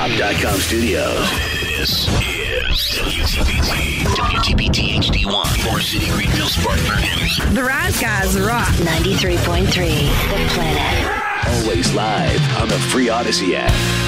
Hop.com Studios. This is WTBT HD1, Moore City, Greenville, Spartanburg. The Rise Guys rock. 93.3, The Planet. Always live on the free Odyssey app.